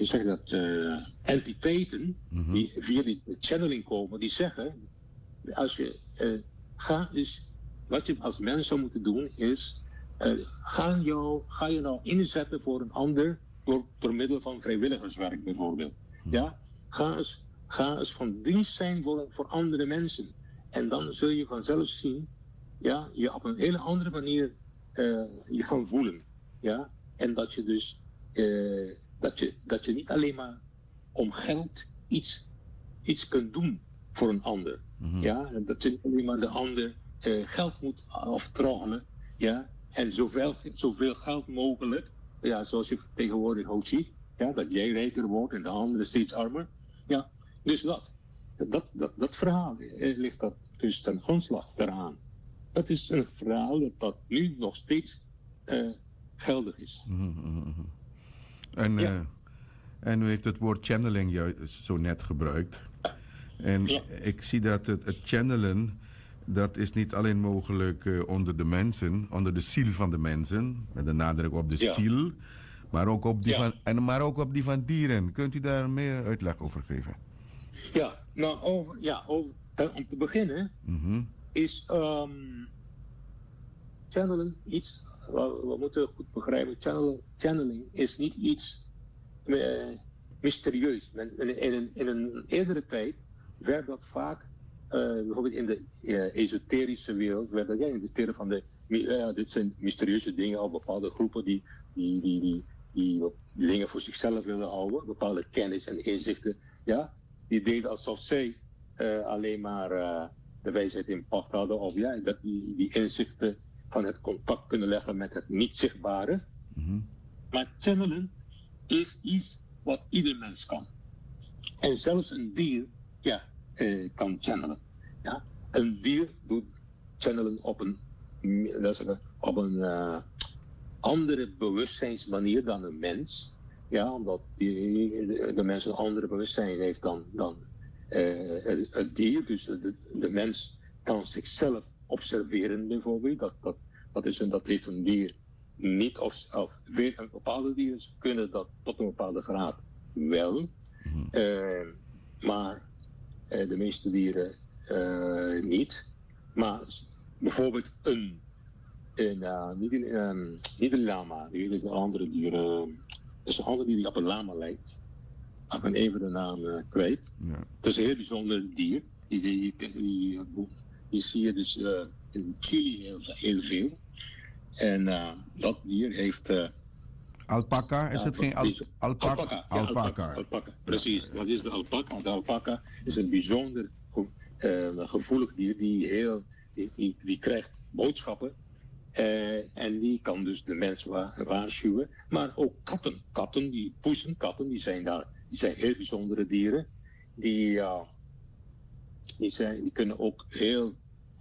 entiteiten die via die channeling komen, die zeggen, als je wat je als mens zou moeten doen is, ga je nou inzetten voor een ander door middel van vrijwilligerswerk bijvoorbeeld. Ja? Ga eens van dienst zijn voor andere mensen. En dan zul je vanzelf zien, ja, je op een hele andere manier je gaan voelen. Ja? En dat je dus dat je niet alleen maar om geld iets kunt doen voor een ander. Ja? En dat je niet alleen maar de ander geld moet aftroggelen. Ja? En zoveel geld mogelijk, ja, zoals je tegenwoordig ook ziet, ja, dat jij rijker wordt en de andere steeds armer. Ja? Dus dat verhaal ligt dat dus ten grondslag daaraan. Dat is een verhaal dat nu nog steeds geldig is. En u heeft het woord channeling juist zo net gebruikt. En ik zie dat het channelen, dat is niet alleen mogelijk onder de mensen, onder de ziel van de mensen, met de nadruk op de ziel, maar ook op die van dieren. Kunt u daar meer uitleg over geven? Ja, nou om te beginnen is channelen iets, we moeten goed begrijpen, channeling is niet iets mysterieus. In een eerdere tijd werd dat vaak, bijvoorbeeld in de esoterische wereld, werd dat in de termen van dit zijn mysterieuze dingen of bepaalde groepen die dingen voor zichzelf willen houden, bepaalde kennis en inzichten, ja, die deden alsof zij alleen maar de wijsheid in pacht hadden, of ja, dat die inzichten van het contact kunnen leggen met het niet zichtbare. Maar channelen is iets wat ieder mens kan. En zelfs een dier kan channelen. Ja? Een dier doet channelen op een andere bewustzijnsmanier dan een mens. Ja, omdat de mens een andere bewustzijn heeft dan het dier. Dus de mens kan zichzelf observeren bijvoorbeeld. Dat heeft een dier niet. Of bepaalde dieren kunnen dat tot een bepaalde graad wel. Maar de meeste dieren niet. Maar bijvoorbeeld niet een lama, een andere dier. Dat is een ander dier die op een lama lijkt. Ik ben even de naam kwijt. Ja. Het is een heel bijzonder dier. Die zie je dus in Chili heel veel. En dat dier heeft... alpaca? Is het geen alpaca? Alpaca, precies. Ja. Dat is de alpaca. De alpaca is een bijzonder gevoelig dier die krijgt boodschappen. En die kan dus de mens waarschuwen. Maar ook katten, die poesenkatten, die zijn heel bijzondere dieren. Die kunnen ook heel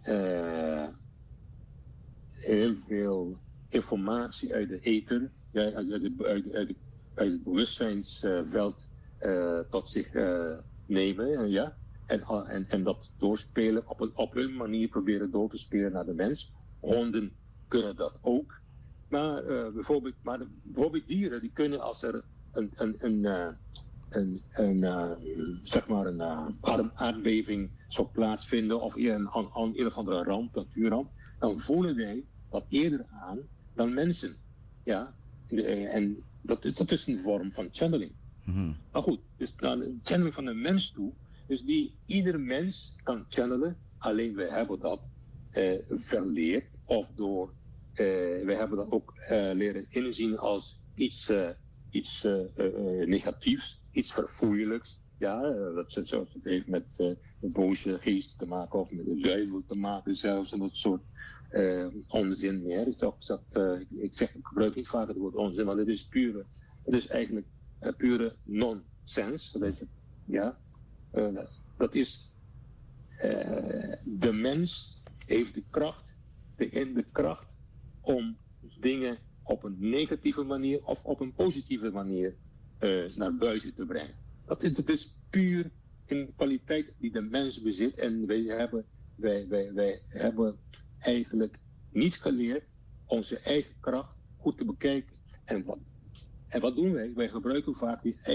veel informatie uit de ether, uit het bewustzijnsveld tot zich nemen. Ja? En dat doorspelen, op hun manier proberen door te spelen naar de mens. Honden kunnen dat ook. Maar bijvoorbeeld dieren, die kunnen als er een aardbeving zou plaatsvinden of een of andere ramp, natuurramp, dan voelen wij dat eerder aan dan mensen. Ja? En dat is een vorm van channeling. Maar goed, dus naar de channeling van een mens toe, dus ieder mens kan channelen, alleen wij hebben dat verleerd of door, wij hebben dat ook leren inzien als iets negatiefs, iets verfoeilijks. Ja, dat heeft met de boze geest te maken of met de duivel te maken zelfs en dat soort onzin meer. Ik gebruik niet vaak het woord onzin, maar het is eigenlijk pure nonsense. Ja, dat is de mens heeft de kracht om dingen op een negatieve manier of op een positieve manier naar buiten te brengen. Het is puur een kwaliteit die de mens bezit en wij hebben eigenlijk niet geleerd onze eigen kracht goed te bekijken. En wat doen wij? Wij gebruiken vaak die